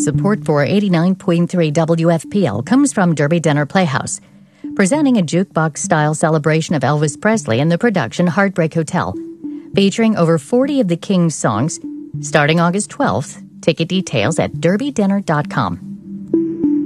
Support for 89.3 WFPL comes from Derby Dinner Playhouse, presenting a jukebox-style celebration of Elvis Presley in the production Heartbreak Hotel, featuring over 40 of the King's songs, starting August 12th. Ticket details at derbydinner.com.